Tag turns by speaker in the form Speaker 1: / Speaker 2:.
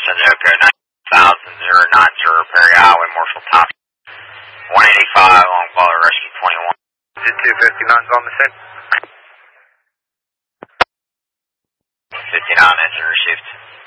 Speaker 1: Sunoco 9000 Perry Highway, Marshall Thompson. 185 on Baller Rescue 21.
Speaker 2: 259's on the same.
Speaker 1: 59 engine received.